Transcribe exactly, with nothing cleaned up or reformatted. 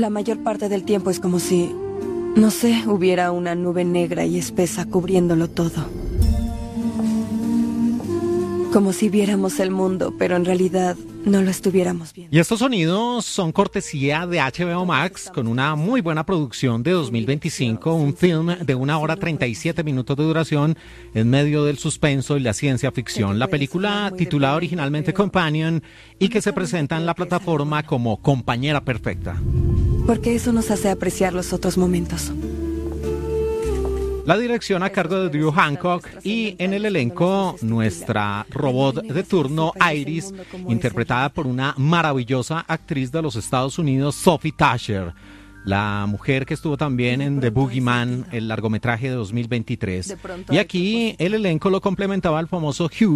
La mayor parte del tiempo es como si, no sé, hubiera una nube negra y espesa cubriéndolo todo. Como si viéramos el mundo, pero en realidad no lo estuviéramos viendo. Y estos sonidos son cortesía de H B O Max, con una muy buena producción de dos mil veinticinco, un film de una hora treinta y siete minutos de duración en medio del suspenso y la ciencia ficción. La película, titulada originalmente Companion, y que se presenta en la plataforma como Compañera Perfecta. Porque eso nos hace apreciar los otros momentos. La dirección a cargo de Drew Hancock, y en el elenco nuestra robot de turno Iris, interpretada por una maravillosa actriz de los Estados Unidos, Sophie Tasher, la mujer que estuvo también en The Boogeyman, el largometraje de dos mil veintitrés. Y aquí el elenco lo complementaba el famoso Hugh